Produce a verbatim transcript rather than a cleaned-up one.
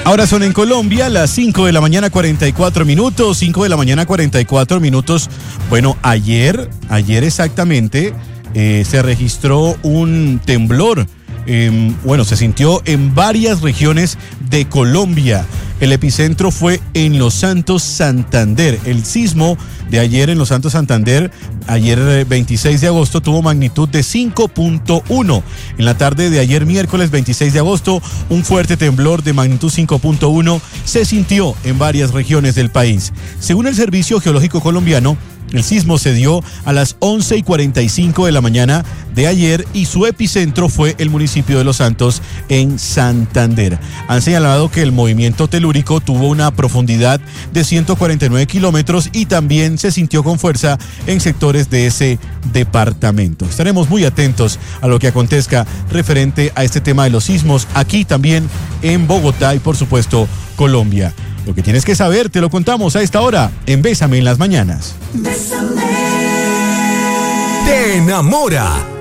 Ahora son en Colombia las cinco de la mañana cuarenta y cuatro minutos, cinco de la mañana cuarenta y cuatro minutos. Bueno, ayer, ayer exactamente eh, se registró un temblor. Eh, bueno, se sintió en varias regiones de Colombia. El epicentro fue en Los Santos, Santander. El sismo de ayer en Los Santos, Santander, ayer veintiséis de agosto, tuvo magnitud de cinco punto uno. En la tarde de ayer miércoles veintiséis de agosto, un fuerte temblor de magnitud cinco punto uno se sintió en varias regiones del país. Según el Servicio Geológico Colombiano, el sismo se dio a las once y cuarenta y cinco de la mañana de ayer y su epicentro fue el municipio de Los Santos, en Santander. Han señalado que el movimiento telúrico tuvo una profundidad de ciento cuarenta y nueve kilómetros y también se sintió con fuerza en sectores de ese departamento. Estaremos muy atentos a lo que acontezca referente a este tema de los sismos aquí también en Bogotá y por supuesto Colombia. Lo que tienes que saber te lo contamos a esta hora en Bésame en las Mañanas. Bésame. Te enamora.